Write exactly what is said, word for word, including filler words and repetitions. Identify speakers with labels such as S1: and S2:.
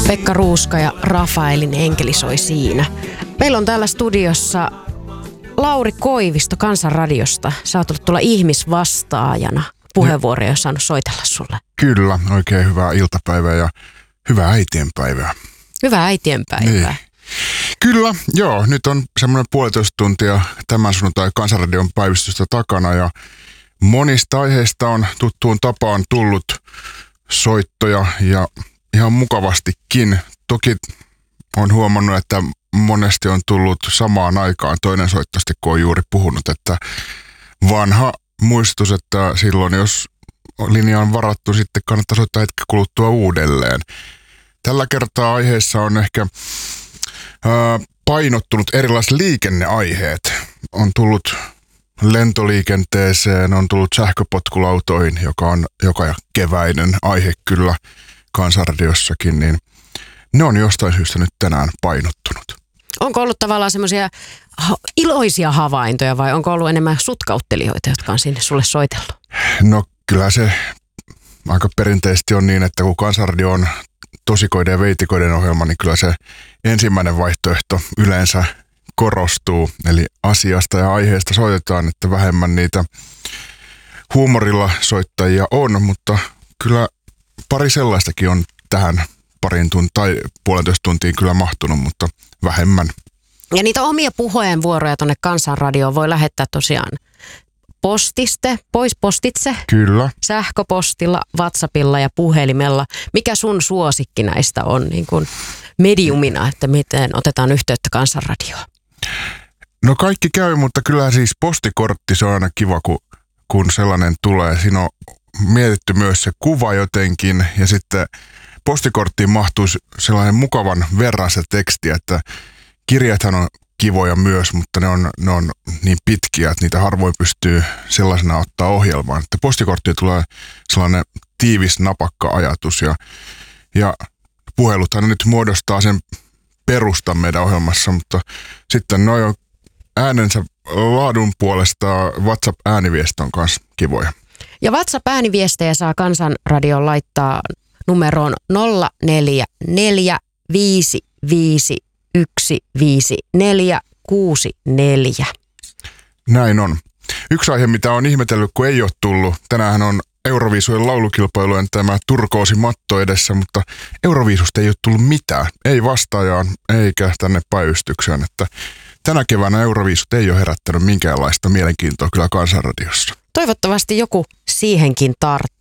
S1: Pekka Ruuska ja Rafaelin enkeli soi siinä. Meillä on täällä studiossa Lauri Koivisto Kansanradiosta. Sä oot ollut tulla ihmisvastaajana. Puheenvuoroja on saanut soitella sulle.
S2: Kyllä, oikein hyvää iltapäivää ja hyvää äitienpäivää.
S1: Hyvää äitienpäivää. Niin.
S2: Kyllä, joo. Nyt on semmoinen puolitoista tuntia tämän sunnuntai Kansanradion päivystystä takana ja monista aiheista on tuttuun tapaan tullut soittoja ja ihan mukavastikin. Toki on huomannut, että monesti on tullut samaan aikaan toinen soitto, kun on juuri puhunut, että vanha muistutus, että silloin jos linja on varattu, sitten kannattaa soittaa hetki kuluttua uudelleen. Tällä kertaa aiheessa on ehkä ää, painottunut erilaiset liikenneaiheet. On tullut lentoliikenteeseen, on tullut sähköpotkulautoihin, joka on joka keväinen aihe kyllä Kansanradiossakin, niin ne on jostain syystä nyt tänään painottunut. Onko ollut tavallaan semmoisia
S1: iloisia havaintoja vai onko ollut enemmän sutkauttelijoita, jotka on sinne sulle soitellut?
S2: No kyllä se aika perinteisesti on niin, että kun Kansanradio on tosikoiden ja veitikoiden ohjelma, niin kyllä se ensimmäinen vaihtoehto yleensä korostuu. Eli asiasta ja aiheesta soitetaan, että vähemmän niitä huumorilla soittajia on, mutta kyllä pari sellaistakin on tähän parin tuntiin tai puolentoista tuntiin kyllä mahtunut, mutta vähemmän.
S1: Ja niitä omia puheenvuoroja tuonne Kansanradioon voi lähettää tosiaan postiste, pois postitse.
S2: Kyllä.
S1: Sähköpostilla, WhatsAppilla ja puhelimella. Mikä sun suosikki näistä on niin kuin mediumina, että miten otetaan yhteyttä Kansanradioon?
S2: No kaikki käy, mutta kyllä siis postikortti, se on aina kiva, kun, kun sellainen tulee. Siinä on mietitty myös se kuva jotenkin ja sitten postikorttiin mahtuisi sellainen mukavan verran se teksti, että kirjathan on kivoja myös, mutta ne on, ne on niin pitkiä, että niitä harvoin pystyy sellaisena ottaa ohjelmaan. Että postikorttiin tulee sellainen tiivis, napakka ajatus ja, ja puheluthan nyt muodostaa sen perustan meidän ohjelmassa, mutta sitten noin on äänensä laadun puolesta WhatsApp-ääniviesti on myös kivoja.
S1: Ja WhatsApp-ääniviestejä saa Kansanradioon laittaa numeroon nolla neljä neljä viisi viisi yksi viisi neljä kuusi neljä.
S2: Näin on. Yksi aihe, mitä on ihmetellyt, kun ei ole tullut. Tänään on Euroviisujen laulukilpailujen tämä turkoosimatto edessä, mutta Euroviisusta ei ole tullut mitään. Ei vastaajaan eikä tänne päivystykseen. Että tänä keväänä Euroviisut ei ole herättänyt minkäänlaista mielenkiintoa kyllä Kansanradiossa.
S1: Toivottavasti joku siihenkin tarttuu.